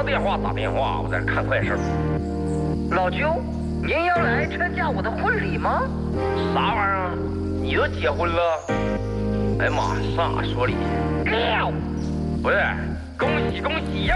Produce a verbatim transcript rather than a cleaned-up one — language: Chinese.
打电话打电话，我在这看快事。 老舅，您要来参加我的婚礼吗？ 啥玩意儿？你都结婚了？哎呀妈，上哪说理去？不是，恭喜恭喜呀！